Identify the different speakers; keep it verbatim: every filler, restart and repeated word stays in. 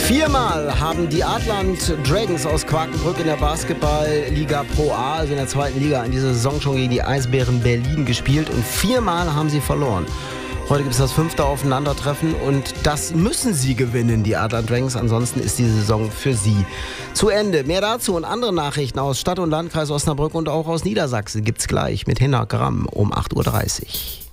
Speaker 1: Viermal haben die Adland Dragons aus Quakenbrück in der Basketballliga Pro A, also in der zweiten Liga, in dieser Saison schon gegen die Eisbären Berlin gespielt und viermal haben sie verloren. Heute gibt es das fünfte Aufeinandertreffen und das müssen sie gewinnen, die Adland Dragons. Ansonsten ist die Saison für sie zu Ende. Mehr dazu und andere Nachrichten aus Stadt und Landkreis Osnabrück und auch aus Niedersachsen gibt's gleich mit Hinner Gramm um acht Uhr dreißig.